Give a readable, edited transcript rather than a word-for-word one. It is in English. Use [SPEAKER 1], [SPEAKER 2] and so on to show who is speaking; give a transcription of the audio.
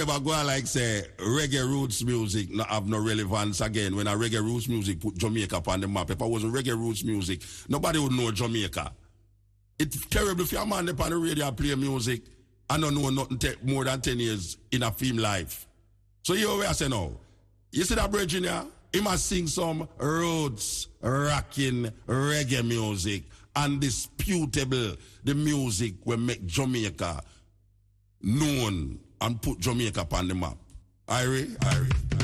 [SPEAKER 1] Never go on like say reggae roots music not have no relevance again when a reggae roots music put Jamaica up on the map. If I wasn't reggae roots music, nobody would know Jamaica. It's terrible if your man up on the radio play music and don't know nothing more than 10 years in a film life. So you where I say now, you see that Virginia? He must sing some roots, rocking reggae music, undisputable the music will make Jamaica known and put Jamaica on the map. Irie?